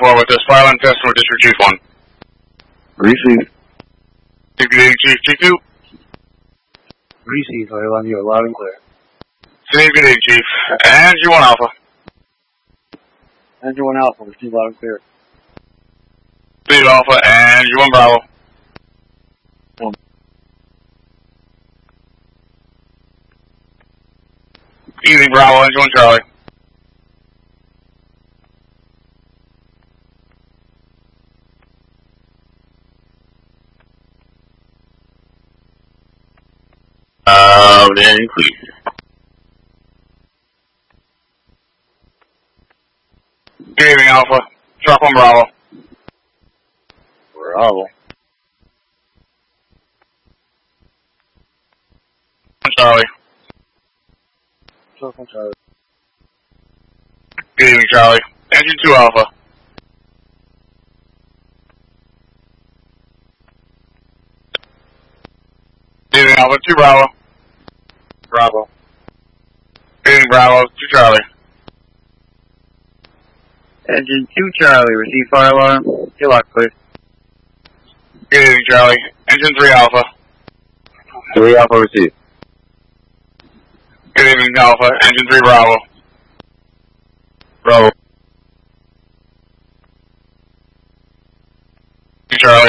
4 with this file and test with District Chief 1. Receive. Good evening, Chief. Chief 2. Receive, Fire Alarm, you're loud and clear. Good evening, Chief. And G1 Alpha. And G1 Alpha, receive loud and clear. Lead Alpha and G1 Bravo. Evening, Bravo and G1 Charlie. And clear. Good evening, Alpha. Drop on Bravo. Bravo. Charlie. Drop on Charlie. Good evening, Charlie. Engine 2 Alpha. Good evening, Alpha. 2 Bravo. Bravo. Good evening, Bravo. 2 Charlie. Engine 2 Charlie, receive fire alarm. You're locked, clear. Good evening, Charlie. Engine 3 Alpha. 3 Alpha, receive. Good evening, Alpha. Engine 3 Bravo. Bravo. Charlie.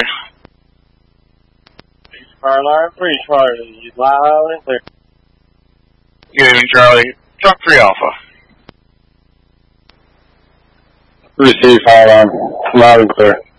Fire alarm, 3 Charlie, you're loud and clear. Good evening, Charlie. Truck 3 Alpha. Receive fire alarm, loud and clear.